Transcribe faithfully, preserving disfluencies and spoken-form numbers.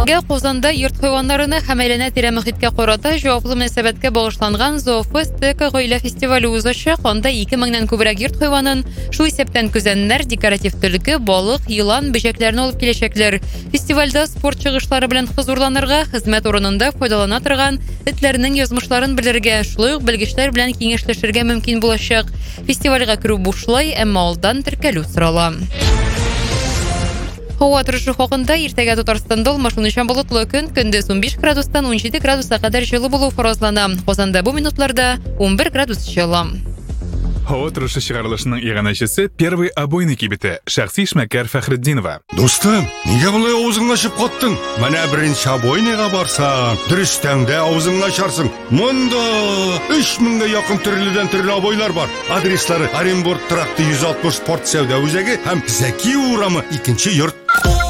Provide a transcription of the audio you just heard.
Сезгә Казанда йорт хайваннарына һәм әйләнә тирә мөхиткә карата җаваплы мөнәсәбәткә багышланган Зоофест гаилә фестивале узачак. Анда ике меңнән күбрәк йорт хайванын, шул исәптән күзәннәр, декоратив төлке, балык, йылан, бөҗәкләрне алып киләчәкләр. Фестивальдә спорт чыгышлары белән хозурланырга, хезмәт урынында файдалана торган этләрнең язмышларын белергә, шулай ук белгечләр белән киңәшләшергә мөмкин булачак. Фестивальгә керү бушлай, әмма алдан теркәлү сорала. Һава торышы хакында иртәгә Татарстанда алмашынучан болытлы көн, көндез унбиш градустан унҗиде градуска кадәр җылы булу фаразлана. Казанда бу минутларда унбер градус җылы. Һава торышы чыгарылышының иганәчесе Первый обойный кибете шәхси эшмәкәр Фәхретдинова. Достым, нигә болай авызыңны ачып каттың? Менә беренче обойныйга барсаң, дөрестән дә авызыңны ачарсың. Монда өч меңгә якын төрледән төрле обойлар бар. Адреслары Оренбург тракты йөз алтмыш спорт сәүдә үзәге һәм Зәки урамы икенче йорт.